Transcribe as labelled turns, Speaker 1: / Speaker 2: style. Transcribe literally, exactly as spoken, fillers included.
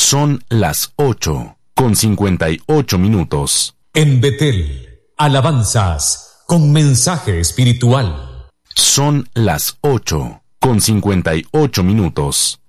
Speaker 1: Son las ocho con cincuenta y ocho minutos.
Speaker 2: En Betel, alabanzas con mensaje espiritual.
Speaker 1: Son las ocho con cincuenta y ocho minutos.